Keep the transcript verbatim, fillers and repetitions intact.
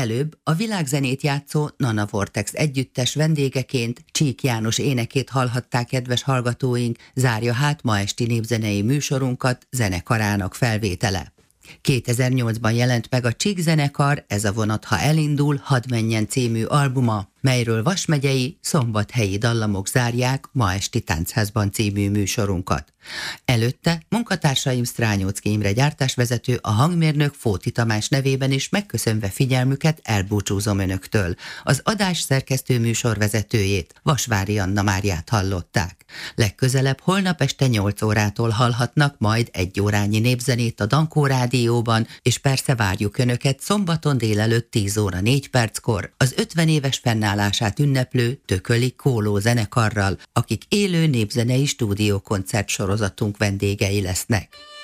Előbb a világzenét játszó Nana Vortex együttes vendégeként Csík János énekét hallhatták, kedves hallgatóink, zárja hát ma esti népzenei műsorunkat zenekarának felvétele. kétezer-nyolcban jelent meg a Csík zenekar Ez a vonat, ha elindul, hadd menjen című albuma, melyről Vas megyei, szombathelyi dallamok zárják ma esti Táncházban című műsorunkat. Előtte munkatársaim Strányóczky Imre gyártásvezető, a hangmérnök Fóti Tamás nevében is megköszönve figyelmüket elbúcsúzom önöktől. Az adás szerkesztő műsorvezetőjét, Vasvári Anna Máriát hallották. Legközelebb holnap este nyolc órától hallhatnak majd egy órányi népzenét a Dankó Rádióban, és persze várjuk önöket szombaton délelőtt tíz óra négy perckor az ötven éves fennállását ünneplő Tököli Kóló zenekarral, akik élő népzenei stúdiókoncert sorozatunk vendégei lesznek.